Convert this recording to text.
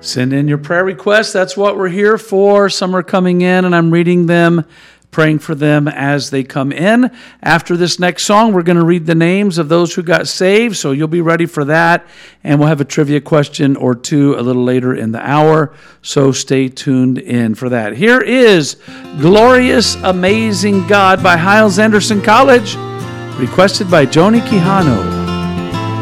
Send in your prayer requests. That's what we're here for. Some are coming in, and I'm reading them, praying for them as they come in. After this next song, we're going to read the names of those who got saved, so you'll be ready for that. And we'll have a trivia question or two a little later in the hour, so stay tuned in for that. Here is Glorious Amazing God by Hyles Anderson College, requested by Joni Quijano.